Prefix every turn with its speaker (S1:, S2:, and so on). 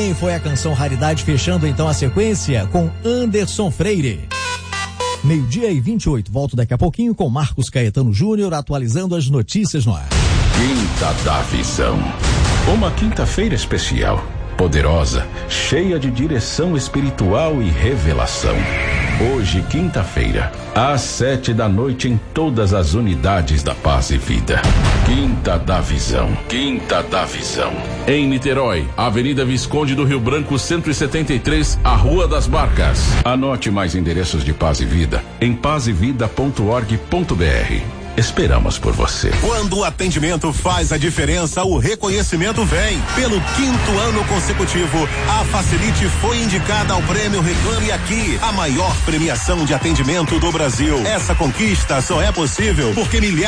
S1: também foi a canção Raridade, fechando então a sequência com Anderson Freire. 12:28, volto daqui a pouquinho com Marcos Caetano Júnior atualizando as notícias no ar.
S2: Quinta da Visão. Uma quinta-feira especial, poderosa, cheia de direção espiritual e revelação. Hoje, quinta-feira, às 7 da noite em todas as unidades da Paz e Vida. Quinta da Visão. Quinta da Visão. Em Niterói, Avenida Visconde do Rio Branco, 173, a Rua das Barcas. Anote mais endereços de Paz e Vida em pazevida.org.br. Esperamos por você.
S3: Quando o atendimento faz a diferença, o reconhecimento vem. Pelo 5º ano consecutivo, a Facilite foi indicada ao prêmio Reclame Aqui, a maior premiação de atendimento do Brasil. Essa conquista só é possível porque milhares